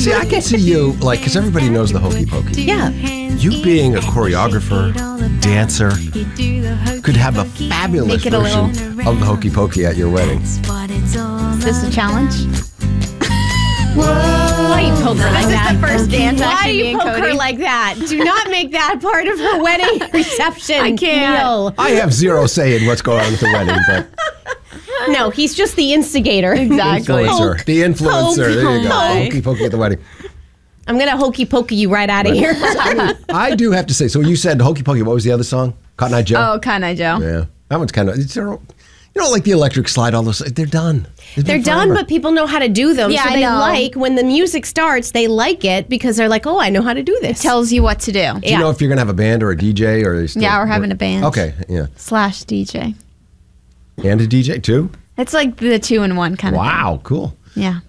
See, I can see you, like, because everybody knows the Hokey Pokey. Yeah. You being a choreographer, dancer, could have a fabulous version of the Hokey Pokey at your wedding. Is this a challenge? Why you poke her like that? This is the first dance Why action. do you poke her like that? Do not make that part of her wedding reception. I can't. Neil. I have zero say in what's going on at the wedding, but No, he's just the instigator. Exactly. influencer. The influencer. There you go. Hokey Pokey at the wedding. I'm going to hokey pokey you right out of here. I do have to say, so you said Hokey Pokey. What was the other song? Cotton Eye Joe? Oh, Cotton Eye Joe. Yeah. That one's kind of, you know, like the electric slide, all those, they're done. They're done, but people know how to do them. Yeah, so I they know. like, when the music starts, they like it because they're like, oh, I know how to do this. Tells you what to do. Do you know if you're going to have a band or a DJ? Or Yeah, we're having a band. Okay, yeah. / DJ. And a DJ too? It's like the 2-in-1 kind of thing. Wow, cool. Yeah.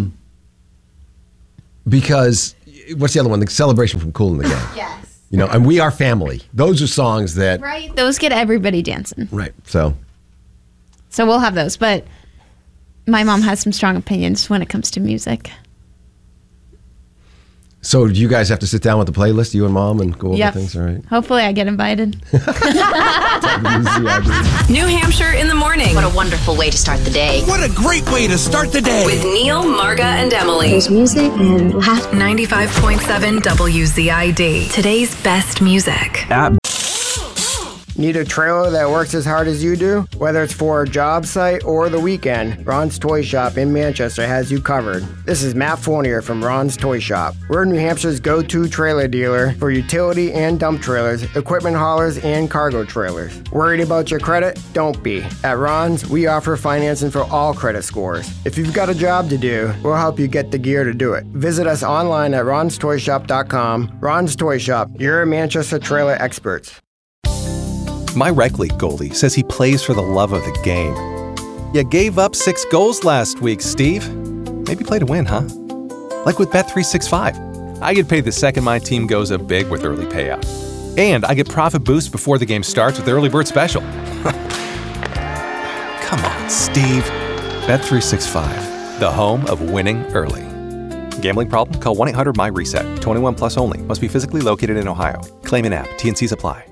Because, what's the other one? The Celebration from Kool and the Gang. Yes. You know, and We Are Family. Those are songs that... Right. Those get everybody dancing. Right, so... So we'll have those. But my mom has some strong opinions when it comes to music. So do you guys have to sit down with the playlist, you and Mom, and go over things? All right. Hopefully I get invited. New Hampshire in the morning. What a wonderful way to start the day. What a great way to start the day. With Neil, Marga, and Emily. There's music and laughter. 95.7 WZID. Today's best music. Need a trailer that works as hard as you do? Whether it's for a job site or the weekend, Ron's Toy Shop in Manchester has you covered. This is Matt Fournier from Ron's Toy Shop. We're New Hampshire's go-to trailer dealer for utility and dump trailers, equipment haulers, and cargo trailers. Worried about your credit? Don't be. At Ron's, we offer financing for all credit scores. If you've got a job to do, we'll help you get the gear to do it. Visit us online at ronstoyshop.com. Ron's Toy Shop, your Manchester trailer experts. My rec league goalie says he plays for the love of the game. You gave up 6 goals last week, Steve. Maybe play to win, huh? Like with Bet365. I get paid the second my team goes up big with early payout. And I get profit boost before the game starts with early bird special. Come on, Steve. Bet365, the home of winning early. Gambling problem? Call 1-800-MY-RESET. 21 plus only. Must be physically located in Ohio. Claim an app. T&Cs apply.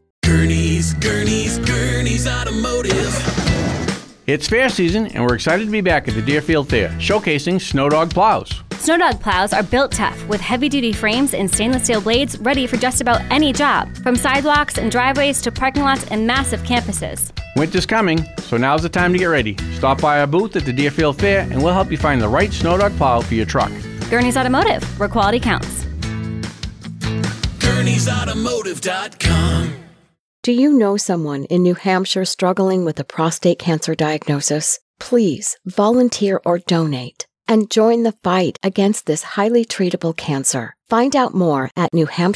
Gurney's Automotive. It's fair season, and we're excited to be back at the Deerfield Fair, showcasing Snow Dog plows. Snow Dog plows are built tough with heavy-duty frames and stainless steel blades ready for just about any job, from sidewalks and driveways to parking lots and massive campuses. Winter's coming, so now's the time to get ready. Stop by our booth at the Deerfield Fair, and we'll help you find the right Snow Dog plow for your truck. Gurney's Automotive, where quality counts. Gurney'sAutomotive.com. Do you know someone in New Hampshire struggling with a prostate cancer diagnosis? Please volunteer or donate and join the fight against this highly treatable cancer. Find out more at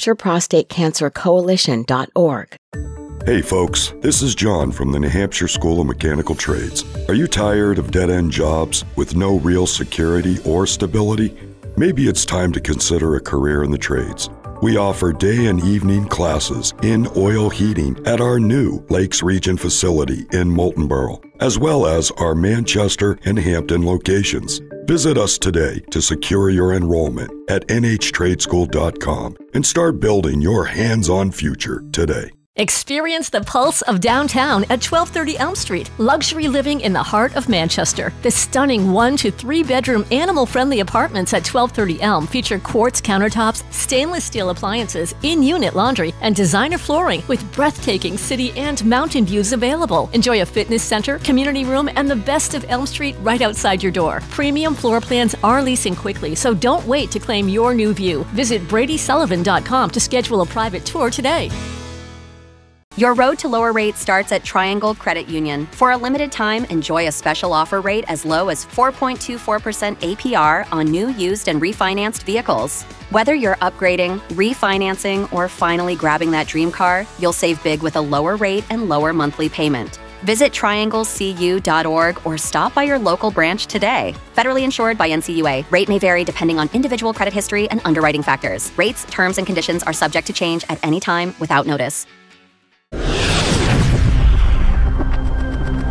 NewHampshireProstateCancerCoalition.org. Hey folks, this is John from the New Hampshire School of Mechanical Trades. Are you tired of dead-end jobs with no real security or stability? Maybe it's time to consider a career in the trades. We offer day and evening classes in oil heating at our new Lakes Region facility in Moultonborough, as well as our Manchester and Hampton locations. Visit us today to secure your enrollment at NHTradeschool.com and start building your hands-on future today. Experience the pulse of downtown at 1230 Elm Street. Luxury living in the heart of Manchester. The stunning 1 to 3 bedroom animal-friendly apartments at 1230 Elm feature quartz countertops, stainless steel appliances, in-unit laundry, and designer flooring with breathtaking city and mountain views available. Enjoy a fitness center, community room, and the best of Elm Street right outside your door. Premium floor plans are leasing quickly, so don't wait to claim your new view. Visit BradySullivan.com to schedule a private tour today. Your road to lower rates starts at Triangle Credit Union. For a limited time, enjoy a special offer rate as low as 4.24% APR on new, used, and refinanced vehicles. Whether you're upgrading, refinancing, or finally grabbing that dream car, you'll save big with a lower rate and lower monthly payment. Visit trianglecu.org or stop by your local branch today. Federally insured by NCUA. Rate may vary depending on individual credit history and underwriting factors. Rates, terms, and conditions are subject to change at any time without notice.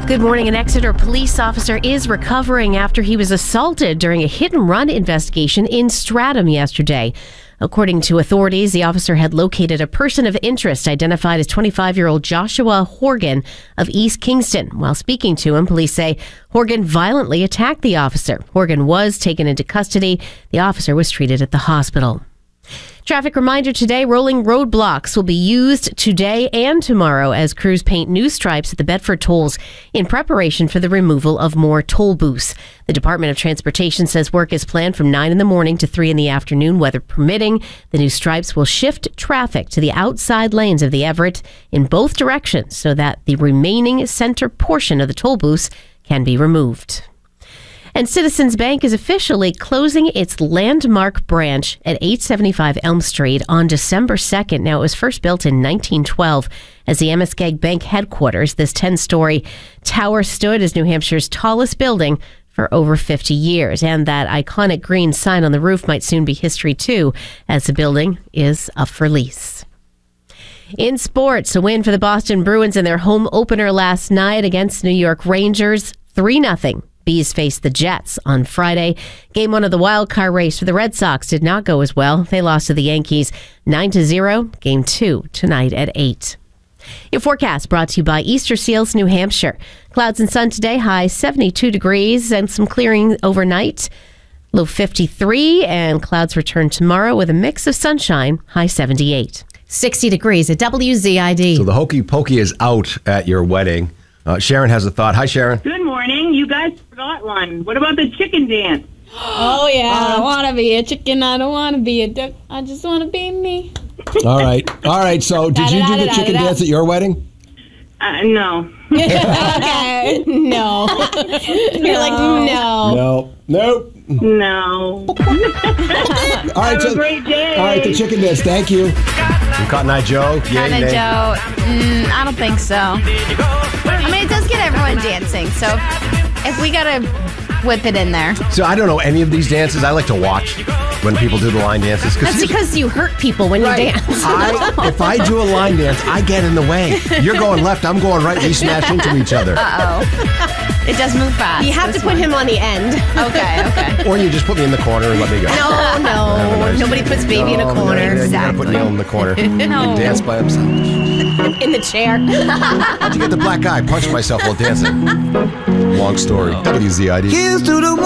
Good morning. An Exeter police officer is recovering after he was assaulted during a hit-and-run investigation in Stratham yesterday. According to authorities, the officer had located a person of interest identified as 25-year-old Joshua Horgan of East Kingston. While speaking to him, police say Horgan violently attacked the officer. Horgan was taken into custody. The officer was treated at the hospital. Traffic reminder today, rolling roadblocks will be used today and tomorrow as crews paint new stripes at the Bedford tolls in preparation for the removal of more toll booths. The Department of Transportation says work is planned from 9 in the morning to 3 in the afternoon, weather permitting. The new stripes will shift traffic to the outside lanes of the Everett in both directions so that the remaining center portion of the toll booths can be removed. And Citizens Bank is officially closing its landmark branch at 875 Elm Street on December 2nd. Now, it was first built in 1912 as the Muskeg Bank headquarters. This 10-story tower stood as New Hampshire's tallest building for over 50 years. And that iconic green sign on the roof might soon be history, too, as the building is up for lease. In sports, a win for the Boston Bruins in their home opener last night against New York Rangers, 3-0. Bees faced the Jets on Friday. Game 1 of the wild card race for the Red Sox did not go as well. They lost to the Yankees 9-0. Game 2 tonight at 8. Your forecast brought to you by Easter Seals, New Hampshire. Clouds and sun today, high 72 degrees and some clearing overnight. Low 53, and clouds return tomorrow with a mix of sunshine, high 78. 60 degrees at WZID. So the Hokey Pokey is out at your wedding. Sharon has a thought. Hi, Sharon. Good morning. You guys forgot one. What about the chicken dance? Oh, yeah. I don't want to be a chicken. I don't want to be a duck. I just want to be me. All right. So did you do the chicken dance at your wedding? No. Okay. No. You're like, no. Nope. No. All right. Have a great day. All right, the chicken dance. Thank you. From Cotton Eye Joe. Cotton Eye Joe. I don't think so. I mean, it does get everyone dancing, so if we gotta whip it in there. So I don't know any of these dances. I like to watch when people do the line dances. That's because you hurt people when you dance. If I do a line dance, I get in the way. You're going left, I'm going right. We smash into each other. Uh-oh. It does move fast. You have to put him on the end. Okay. Or you just put me in the corner and let me go. No. Nobody puts baby in a corner. You gotta put Neil in the corner. No. And dance by himself. In the chair. How'd you get the black eye? Punched myself while dancing. Long story. WZID. Here's to the